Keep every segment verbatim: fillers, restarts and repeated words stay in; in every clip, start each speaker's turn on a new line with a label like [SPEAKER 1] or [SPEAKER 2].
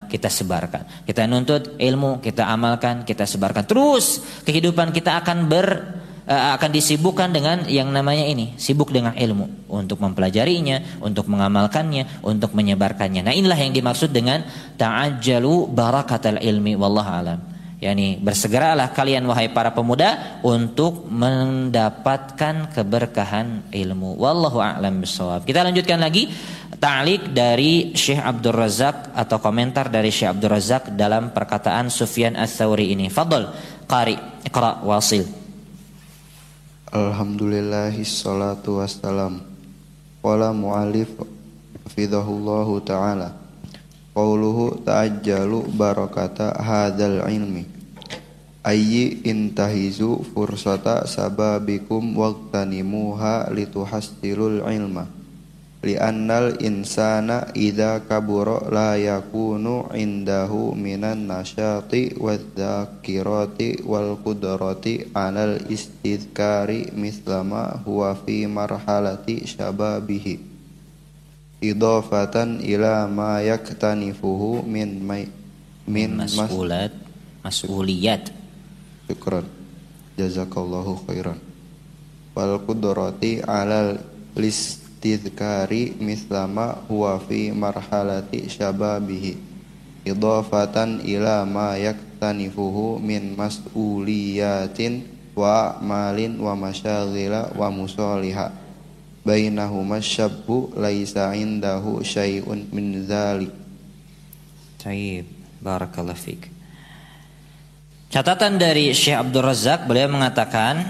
[SPEAKER 1] kita sebarkan. Kita nuntut ilmu, kita amalkan, kita sebarkan. Terus kehidupan kita akan ber uh, akan disibukkan dengan yang namanya ini, sibuk dengan ilmu, untuk mempelajarinya, untuk mengamalkannya, untuk menyebarkannya. Nah, inilah yang dimaksud dengan ta'ajjalu barakatal ilmi wallahu alam. Yani bersegeralah kalian wahai para pemuda untuk mendapatkan keberkahan ilmu. Wallahu a'lam bishawab. Kita lanjutkan lagi ta'liq dari Syekh Abdul Razak atau komentar dari Syekh Abdul Razak dalam perkataan Sufyan Ats-Tsauri ini. Fadhal qari, iqra wasil.
[SPEAKER 2] Alhamdulillahis salatu wassalam. Qala mu'allif hafizahullahu ta'ala. Qauluhu ta'ajjalu barakata hadzal ilmi ayyi intahizu fursata sababikum waqtanimuha lituhassilul ilma li'annal insana idza kabura la yakunu indahu minan nasyati wadh-dhakirati wal qudrati 'alal istidkari mislama huwa fi marhalati syababihi idhafatan ila ma yaktanifuhu min may, min
[SPEAKER 1] mas'ulat mas'uliyat.
[SPEAKER 2] Syukran, jazakallahu khairan. Wal qudrati alal listidkari mislama huwa fi marhalati syababihi idhafatan ila ma yaktanifuhu min mas'uliyatin wa a'malin wa masyaghila wa musaliha bainahuma syabbu laisa indahu syai'un min dzalik.
[SPEAKER 1] Baik, barakallahu fik. Catatan dari Syekh Abdul Razak, beliau mengatakan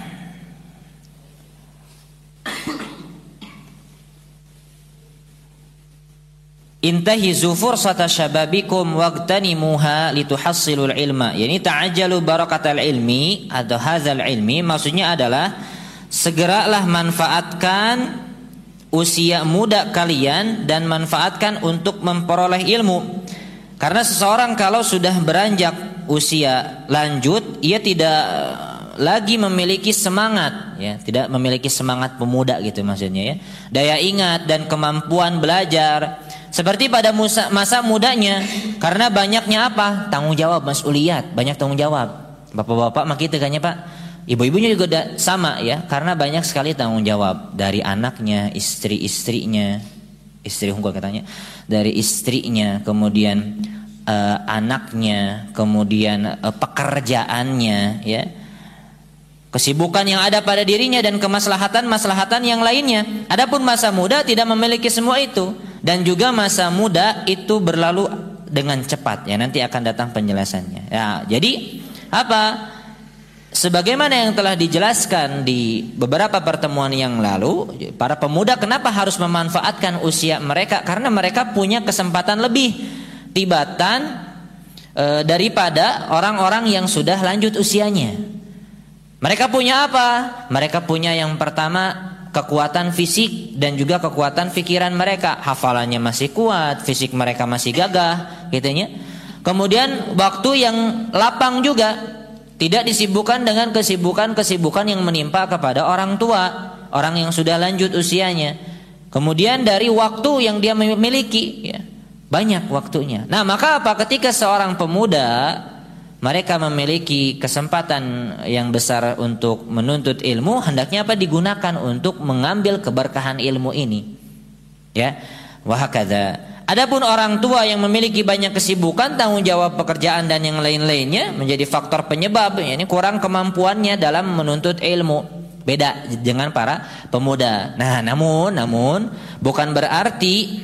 [SPEAKER 1] intahizu fursata syababikum waqtanimuha lituhassilul ilma. Yani ta'ajjalu barakatal ilmi atau hadzal ilmi, maksudnya adalah segeralah manfaatkan usia muda kalian dan manfaatkan untuk memperoleh ilmu. Karena seseorang kalau sudah beranjak usia lanjut, ia tidak lagi memiliki semangat, ya, tidak memiliki semangat pemuda gitu maksudnya, ya. Daya ingat dan kemampuan belajar seperti pada masa mudanya, karena banyaknya apa? Tanggung jawab, mas'uliyat, banyak tanggung jawab. Bapak-bapak mah gitu kan ya, Pak. Ibu-ibunya juga sama ya, karena banyak sekali tanggung jawab dari anaknya, istri-istrinya, istri unggul katanya, dari istrinya, kemudian uh, anaknya, kemudian uh, pekerjaannya, ya, kesibukan yang ada pada dirinya dan kemaslahatan-maslahatan yang lainnya. Adapun masa muda tidak memiliki semua itu, dan juga masa muda itu berlalu dengan cepat. Ya, nanti akan datang penjelasannya. Ya, jadi apa? Sebagaimana yang telah dijelaskan di beberapa pertemuan yang lalu, para pemuda kenapa harus memanfaatkan usia mereka? Karena mereka punya kesempatan lebih tibatan e, daripada orang-orang yang sudah lanjut usianya. Mereka punya apa? Mereka punya yang pertama kekuatan fisik dan juga kekuatan pikiran mereka. Hafalannya masih kuat, fisik mereka masih gagah, gitunya. Kemudian waktu yang lapang juga. Tidak disibukkan dengan kesibukan-kesibukan yang menimpa kepada orang tua, orang yang sudah lanjut usianya. Kemudian dari waktu yang dia memiliki, ya, banyak waktunya. Nah, maka apa? Ketika seorang pemuda mereka memiliki kesempatan yang besar untuk menuntut ilmu, hendaknya apa? Digunakan untuk mengambil keberkahan ilmu ini. Ya, wahakadha. Adapun orang tua yang memiliki banyak kesibukan, tanggung jawab pekerjaan dan yang lain-lainnya menjadi faktor penyebab, ini kurang kemampuannya dalam menuntut ilmu. Beda dengan para pemuda. Nah, namun namun bukan berarti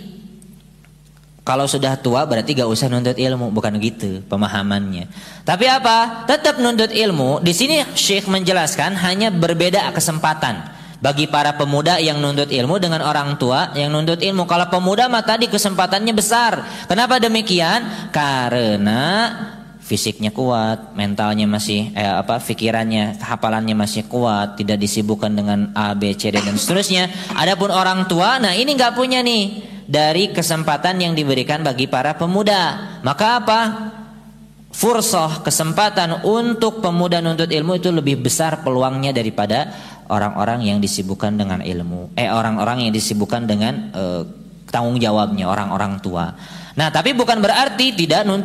[SPEAKER 1] kalau sudah tua berarti gak usah nuntut ilmu, bukan gitu pemahamannya. Tapi apa? Tetap nuntut ilmu. Di sini Syekh menjelaskan hanya berbeda kesempatan. Bagi para pemuda yang nuntut ilmu dengan orang tua yang nuntut ilmu. Kalau pemuda mah tadi kesempatannya besar. Kenapa demikian? Karena fisiknya kuat, mentalnya masih eh, apa pikirannya, hafalannya masih kuat, tidak disibukkan dengan A, B, C, D dan seterusnya. Adapun orang tua, nah ini nggak punya nih dari kesempatan yang diberikan bagi para pemuda. Maka apa? Fursah, kesempatan untuk pemuda nuntut ilmu itu lebih besar peluangnya daripada orang-orang yang disibukkan dengan ilmu. Eh orang-orang yang disibukkan dengan eh, tanggung jawabnya, orang-orang tua. Nah, tapi bukan berarti tidak nuntut